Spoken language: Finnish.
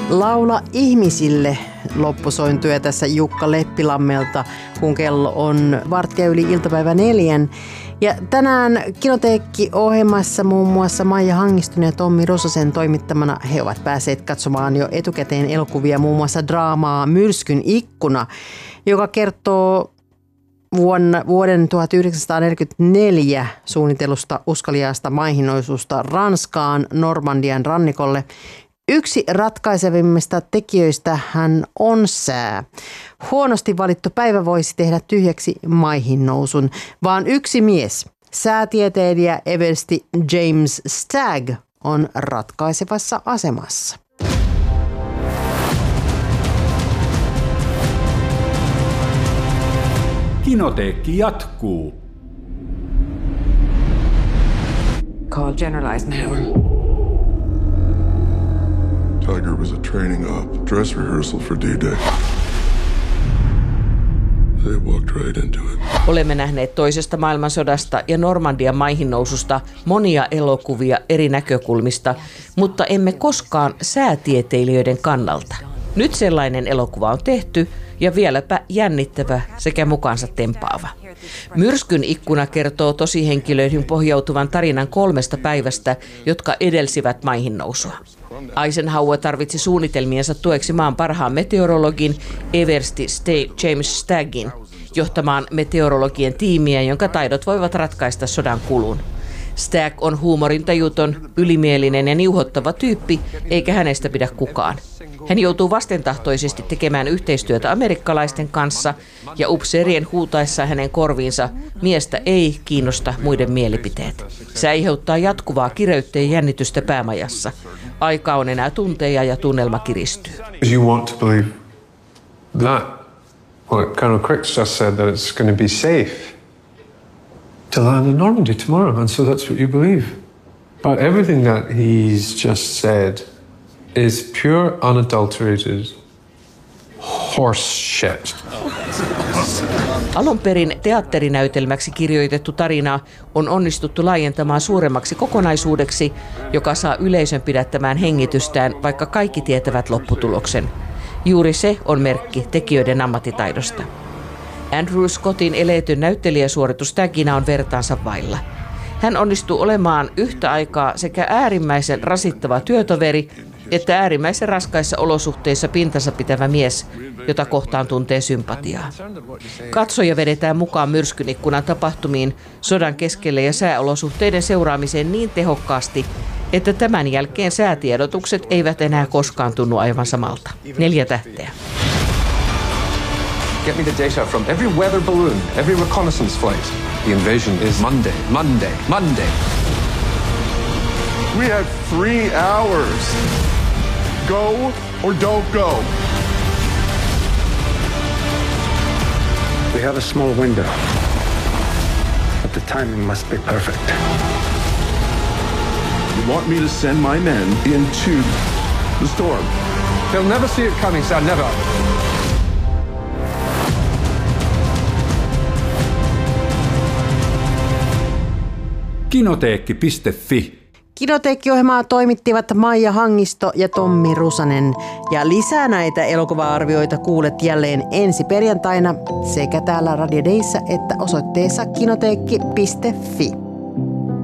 Laula ihmisille loppusointuja tässä Jukka Leppilammelta, kun kello on 4:15. Ja tänään Kinoteekki-ohjelmassa muun muassa Maija Hangiston ja Tommi Rosasen toimittamana he ovat päässeet katsomaan jo etukäteen elokuvia, muun muassa draamaa Myrskyn ikkuna, joka kertoo vuoden 1944 suunnitelusta uskaliaasta maihinnoususta Ranskaan Normandian rannikolle. Yksi ratkaisevimmista tekijöistä hän on sää. Huonosti valittu päivä voisi tehdä tyhjäksi maihinnousun, vaan yksi mies, säätieteilijä eversti James Stagg, on ratkaisevassa asemassa. Kinoteekki jatkuu. Call General Eisenhower. Tiger was a training op, dress rehearsal for D-Day. They walked right into it. Olemme nähneet toisesta maailmansodasta ja Normandian maihinnoususta monia elokuvia eri näkökulmista, mutta emme koskaan säätieteilijöiden kannalta. Nyt sellainen elokuva on tehty ja vieläpä jännittävä sekä mukaansa tempaava. Myrskyn ikkuna kertoo tosihenkilöihin pohjautuvan tarinan 3 päivästä, jotka edelsivät maihinnousua. Eisenhower tarvitsi suunnitelmiensa tueksi maan parhaan meteorologin eversti James Staggin johtamaan meteorologien tiimiä, jonka taidot voivat ratkaista sodan kulun. Stagg on huumorintajuton, ylimielinen ja niuhottava tyyppi, eikä hänestä pidä kukaan. Hän joutuu vastentahtoisesti tekemään yhteistyötä amerikkalaisten kanssa ja upseerien huutaessa hänen korviinsa miestä ei kiinnosta muiden mielipiteet. Se aiheuttaa jatkuvaa kireyttä ja jännitystä päämajassa. Aika on enää tunteja ja tunnelma kiristyy. You want to believe that? Well, Colonel Cricks just said that it's going to be safe to land in Normandy tomorrow, and so that's what you believe. But everything that he's just said is pure, unadulterated horse shit. Alun perin teatterinäytelmäksi kirjoitettu tarina on onnistuttu laajentamaan suuremmaksi kokonaisuudeksi, joka saa yleisön pidättämään hengitystään, vaikka kaikki tietävät lopputuloksen. Juuri se on merkki tekijöiden ammattitaidosta. Andrew Scottin eleetön näyttelijäsuoritus Staggina on vertaansa vailla. Hän onnistuu olemaan yhtä aikaa sekä äärimmäisen rasittava työtoveri että äärimmäisen raskaissa olosuhteissa pintansa pitävä mies, jota kohtaan tuntee sympatiaa. Katsoja vedetään mukaan Myrskyn ikkunan tapahtumiin sodan keskelle ja sääolosuhteiden seuraamiseen niin tehokkaasti, että tämän jälkeen säätiedotukset eivät enää koskaan tunnu aivan samalta. 4 tähteä. Get me the data from every weather balloon, every reconnaissance flight. The invasion is Monday, Monday, Monday. We have 3 hours. Go or don't go. We have a small window, but the timing must be perfect. You want me to send my men into the storm? They'll never see it coming, sir, never. Kinoteekki.fi. Kinoteekki-ohjelmaa toimittivat Maija Hangisto ja Tommi Rosanen. Ja lisää näitä elokuva-arvioita kuulet jälleen ensi perjantaina sekä täällä Radio Dayssä että osoitteessa kinoteekki.fi.